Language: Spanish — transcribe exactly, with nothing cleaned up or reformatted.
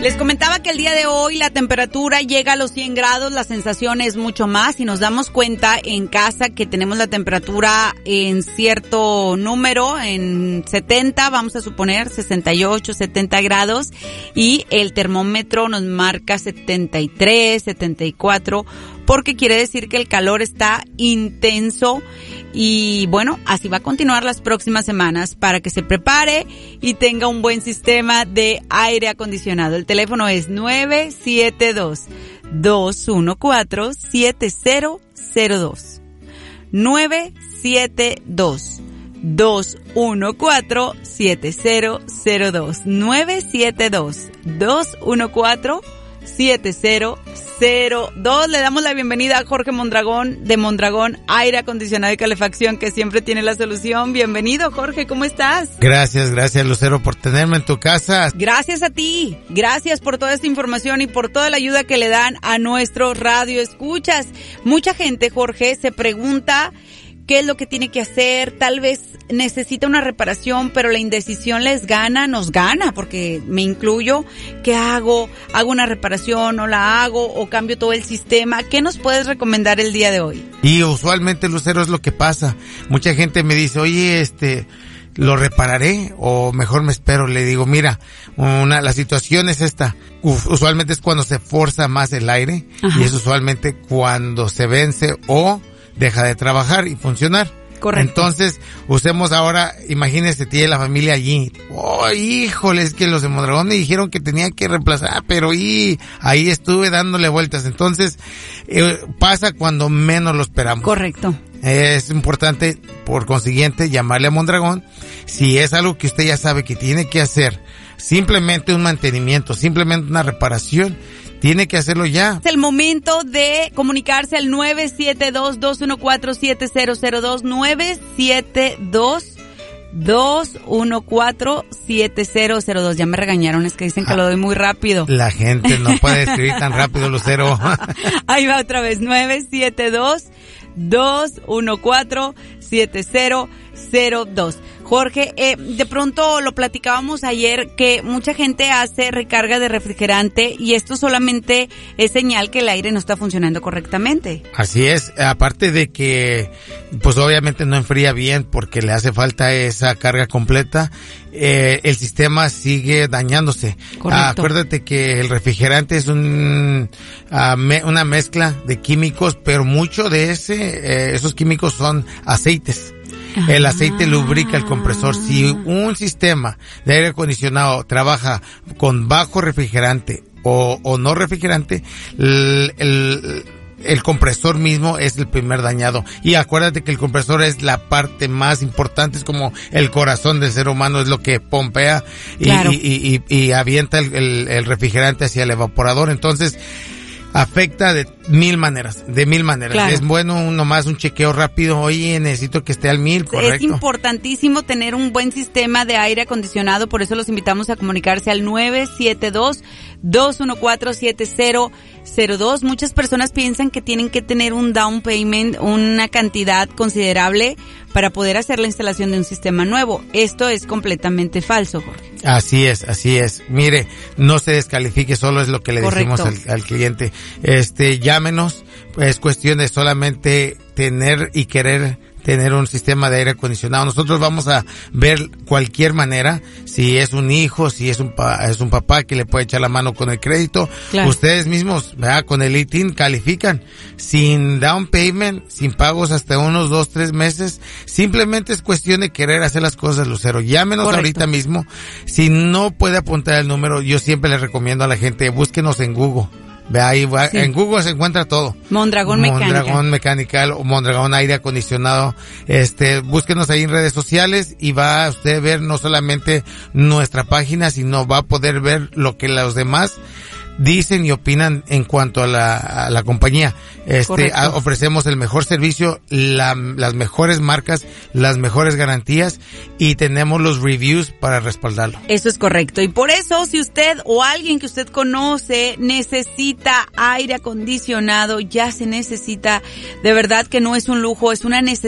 Les comentaba que el día de hoy la temperatura llega a los cien grados, la sensación es mucho más y nos damos cuenta en casa que tenemos la temperatura en cierto número, en setenta, vamos a suponer, sesenta y ocho, setenta grados, y el termómetro nos marca setenta y tres, setenta y cuatro, porque quiere decir que el calor está intenso. Y bueno, así va a continuar las próximas semanas para que se prepare y tenga un buen sistema de aire acondicionado. El teléfono es nueve siete dos, dos uno cuatro, siete cero cero dos. nueve siete dos, dos uno cuatro, siete cero cero dos. nueve siete dos, dos uno cuatro, siete cero cero dos. Le damos la bienvenida a Jorge Mondragón de Mondragón Aire Acondicionado y Calefacción, que siempre tiene la solución. Bienvenido, Jorge, ¿cómo estás? Gracias, gracias, Lucero, por tenerme en tu casa. Gracias a ti, gracias por toda esta información y por toda la ayuda que le dan a nuestro radio escuchas. Mucha gente, Jorge, se pregunta qué es lo que tiene que hacer, tal vez necesita una reparación, pero la indecisión les gana, nos gana, porque me incluyo. ¿Qué hago? ¿Hago una reparación? ¿No la hago? ¿O cambio todo el sistema? ¿Qué nos puedes recomendar el día de hoy? Y usualmente, Lucero, es lo que pasa. Mucha gente me dice, oye, este, ¿lo repararé o mejor me espero? Le digo, mira, una, la situación es esta. Uf, usualmente es cuando se forza más el aire. Ajá. Y es usualmente cuando se vence o deja de trabajar y funcionar. Correcto. Entonces, usemos ahora, imagínese, tiene la familia allí. Oh, híjole, es que los de Mondragón me dijeron que tenía que reemplazar, pero y ahí estuve dándole vueltas. Entonces, eh, pasa cuando menos lo esperamos. Correcto. Es importante, por consiguiente, llamarle a Mondragón. Si es algo que usted ya sabe que tiene que hacer, simplemente un mantenimiento, simplemente una reparación, tiene que hacerlo ya. Es el momento de comunicarse al nueve siete dos, dos uno cuatro, siete cero cero dos, nueve siete dos, dos uno cuatro, siete cero cero dos. Ya me regañaron, es que dicen que ah, lo doy muy rápido. La gente no puede escribir tan rápido, Lucero. Ahí va otra vez, nueve siete dos, dos uno cuatro, siete cero cero dos. Jorge, eh, de pronto lo platicábamos ayer que mucha gente hace recarga de refrigerante y esto solamente es señal que el aire no está funcionando correctamente. Así es, aparte de que pues obviamente no enfría bien porque le hace falta esa carga completa, eh, el sistema sigue dañándose. Correcto. Acuérdate que el refrigerante es un uh, me, una mezcla de químicos, pero mucho de ese eh, esos químicos son aceites. El aceite lubrica el compresor. Si un sistema de aire acondicionado trabaja con bajo refrigerante o, o no refrigerante, el, el, el compresor mismo es el primer dañado. Y acuérdate que el compresor es la parte más importante, es como el corazón del ser humano, es lo que pompea y, claro. y, y, y, y avienta el, el, el refrigerante hacia el evaporador. Entonces, afecta de mil maneras, de mil maneras. Claro. Es bueno nomás un chequeo rápido. Oye, necesito que esté al mil, correcto. Es importantísimo tener un buen sistema de aire acondicionado, por eso los invitamos a comunicarse al nueve siete dos, dos uno cuatro, siete cero cero dos. Muchas personas piensan que tienen que tener un down payment, una cantidad considerable para poder hacer la instalación de un sistema nuevo. Esto es completamente falso, Jorge. Así es, así es. Mire, no se descalifique, solo es lo que le Correcto. decimos al, al cliente. Este, llámenos, es cuestión de solamente tener y querer tener un sistema de aire acondicionado. Nosotros vamos a ver cualquier manera, si es un hijo, si es un pa, es un papá que le puede echar la mano con el crédito. Claro. Ustedes mismos, ¿verdad? Con el I T I N califican sin down payment, sin pagos hasta unos dos, tres meses. Simplemente es cuestión de querer hacer las cosas, Lucero. Llámenos Correcto. Ahorita mismo. Si no puede apuntar el número, yo siempre les recomiendo a la gente, búsquenos en Google. Ve ahí, va, sí. En Google se encuentra todo. Mondragón Mecánica. Mondragón Mecánica o Mondragón Aire Acondicionado. Este, búsquenos ahí en redes sociales y va a usted ver no solamente nuestra página, sino va a poder ver lo que los demás dicen y opinan en cuanto a la, a la compañía. Este, a, ofrecemos el mejor servicio, la, las mejores marcas, las mejores garantías y tenemos los reviews para respaldarlo. Eso es correcto. Y por eso, si usted o alguien que usted conoce necesita aire acondicionado, ya se necesita, de verdad que no es un lujo, es una necesidad.